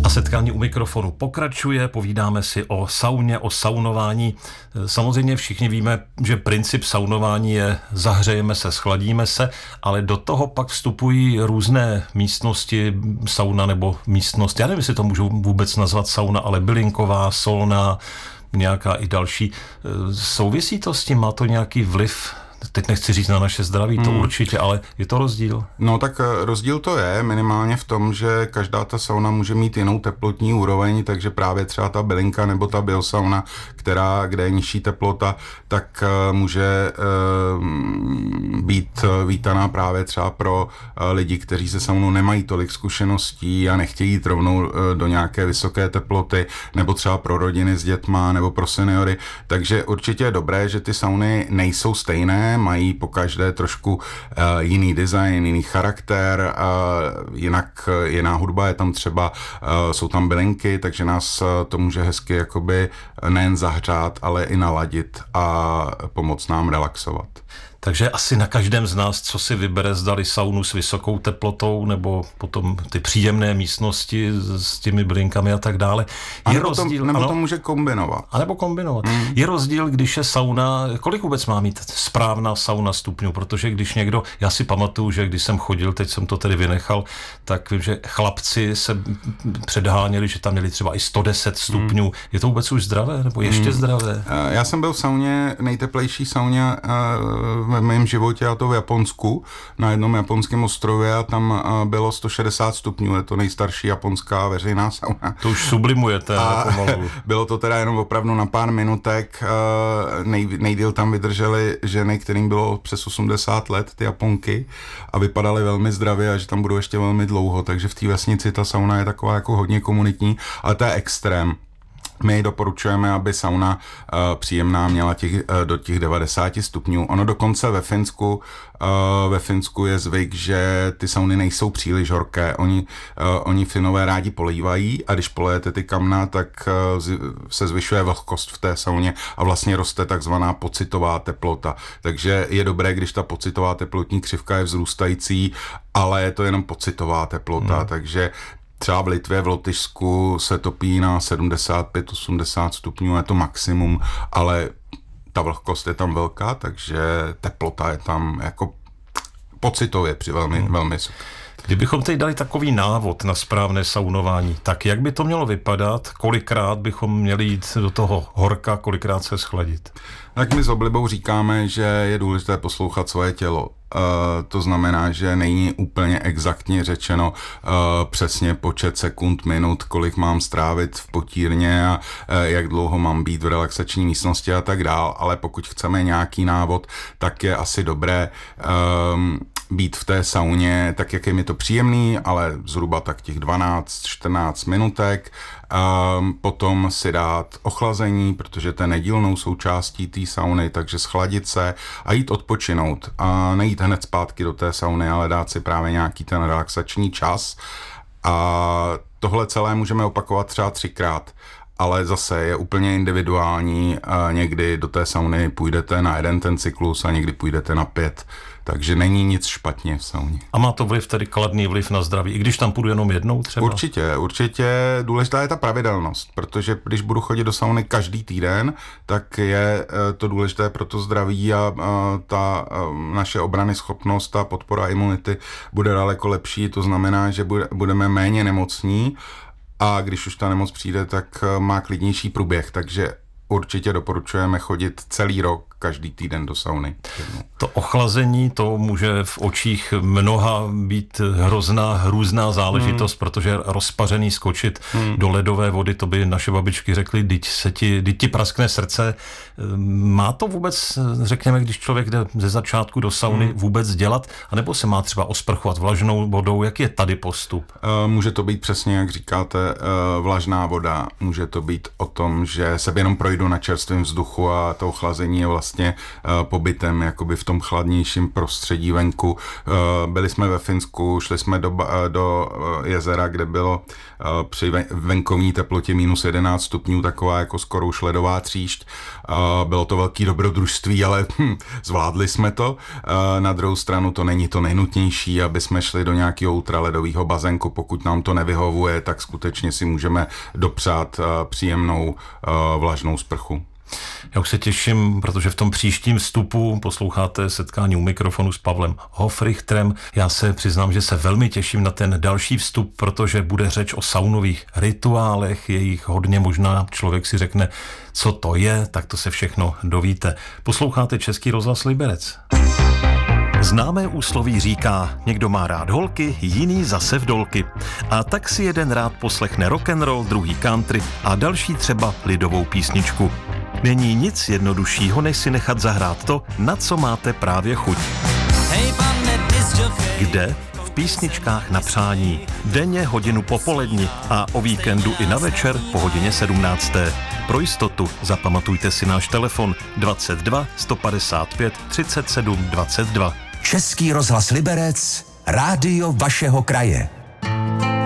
A setkání u mikrofonu pokračuje, povídáme si o sauně, o saunování. Samozřejmě všichni víme, že princip saunování je zahřejeme se, schladíme se, ale do toho pak vstupují různé místnosti, sauna nebo místnost, já nevím, jestli to můžu vůbec nazvat sauna, ale bylinková, solná, nějaká i další. Souvisí to s tím, má to nějaký vliv? Teď nechci říct na naše zdraví, to určitě, ale je to rozdíl? No tak rozdíl to je minimálně v tom, že každá ta sauna může mít jinou teplotní úroveň, takže právě třeba ta bylinka nebo ta biosauna, kde je nižší teplota, tak může být vítaná právě třeba pro lidi, kteří se saunou nemají tolik zkušeností a nechtějí jít rovnou do nějaké vysoké teploty, nebo třeba pro rodiny s dětma, nebo pro seniory. Takže určitě je dobré, že ty sauny nejsou stejné, mají pokaždé trošku jiný design, jiný charakter, jinak jiná hudba je tam třeba, jsou tam bylinky, takže nás to může hezky jakoby nejen zahřát, ale i naladit a pomoct nám relaxovat. Takže asi na každém z nás, co si vybere, zdali saunu s vysokou teplotou nebo potom ty příjemné místnosti s těmi bylinkami a tak dále. Je rozdíl, nebo to může kombinovat. A nebo kombinovat. Je rozdíl, když je sauna, kolik vůbec má mít správná sauna stupňů, protože když někdo, já si pamatuju, že když jsem chodil, teď jsem to tedy vynechal, tak vím, že chlapci se předháněli, že tam měli třeba i 110 stupňů. Je to vůbec už zdravé, nebo ještě zdravé? Já jsem byl v sauně, nejteplejší sauně v mém životě, a to v Japonsku, na jednom japonském ostrově, a tam bylo 160 stupňů, je to nejstarší japonská veřejná sauna. To už sublimujete pomalu. Bylo to teda jenom opravdu na pár minutek, nejdýl tam vydržely ženy, kterým bylo přes 80 let, ty Japonky, a vypadaly velmi zdravě a že tam budou ještě velmi dlouho, takže v té vesnici ta sauna je taková jako hodně komunitní, ale to je extrém. My doporučujeme, aby sauna příjemná měla do těch 90 stupňů. Ono dokonce ve Finsku je zvyk, že ty sauny nejsou příliš horké. Oni Finové rádi polívají a když polejete ty kamna, tak se zvyšuje vlhkost v té sauně a vlastně roste takzvaná pocitová teplota. Takže je dobré, když ta pocitová teplotní křivka je vzrůstající, ale je to jenom pocitová teplota, takže třeba v Litvě, v Lotyšsku se topí na 75-80 stupňů, je to maximum, ale ta vlhkost je tam velká, takže teplota je tam jako pocitově při velmi vysoké. Kdybychom teď dali takový návod na správné saunování, tak jak by to mělo vypadat, kolikrát bychom měli jít do toho horka, kolikrát se schladit? Tak my s oblibou říkáme, že je důležité poslouchat svoje tělo. To znamená, že není úplně exaktně řečeno přesně počet sekund, minut, kolik mám strávit v potírně a jak dlouho mám být v relaxační místnosti a tak dál, ale pokud chceme nějaký návod, tak je asi dobré být v té sauně tak, jak je mi to příjemný, ale zhruba tak těch 12-14 minutek. Potom si dát ochlazení, protože to je nedílnou součástí té sauny, takže schladit se a jít odpočinout. A nejít hned zpátky do té sauny, ale dát si právě nějaký ten relaxační čas. A tohle celé můžeme opakovat třeba 3krát. Ale zase je úplně individuální. Někdy do té sauny půjdete na 1 ten cyklus a někdy půjdete na 5. Takže není nic špatně v sauně. A má to vliv, tedy kladný vliv na zdraví, i když tam půjdu jenom jednou třeba? Určitě. Důležitá je ta pravidelnost, protože když budu chodit do sauny každý týden, tak je to důležité pro to zdraví a ta naše obrany schopnost a podpora imunity bude daleko lepší. To znamená, že budeme méně nemocní a když už ta nemoc přijde, tak má klidnější průběh, takže určitě doporučujeme chodit celý rok, každý týden do sauny. To ochlazení, to může v očích mnoha být hrůzná záležitost, protože rozpařený skočit do ledové vody, to by naše babičky řekly, teď ti praskne srdce. Má to vůbec, řekněme, když člověk jde ze začátku do sauny, vůbec dělat, anebo se má třeba osprchovat vlažnou vodou? Jak je tady postup? Může to být přesně, jak říkáte, vlažná voda. Může to být o tom, že se jenom projdu na čerstvém vzduchu a to ochlazení je vlastně vlastně pobytem jakoby v tom chladnějším prostředí venku. Byli jsme ve Finsku, šli jsme do jezera, kde bylo při venkovní teplotě minus 11 stupňů taková jako skoro už ledová tříšť. Bylo to velký dobrodružství, ale zvládli jsme to. Na druhou stranu to není to nejnutnější, aby jsme šli do nějakého ultraledového bazénku. Pokud nám to nevyhovuje, tak skutečně si můžeme dopřát příjemnou vlažnou sprchu. Já už se těším, protože v tom příštím vstupu posloucháte setkání u mikrofonu s Pavlem Hofrichterem. Já se přiznám, že se velmi těším na ten další vstup, protože bude řeč o saunových rituálech, je jich hodně, možná člověk si řekne, co to je, tak to se všechno dovíte. Posloucháte Český rozhlas Liberec. Známé úsloví říká, někdo má rád holky, jiný zase vdolky. A tak si jeden rád poslechne rock'n'roll, druhý country a další třeba lidovou písničku. Není nic jednoduššího, než si nechat zahrát to, na co máte právě chuť. Kde? V písničkách na přání. Denně hodinu po poledni a o víkendu i na večer po hodině 17. Pro jistotu zapamatujte si náš telefon 22 155 37 22. Český rozhlas Liberec, rádio vašeho kraje.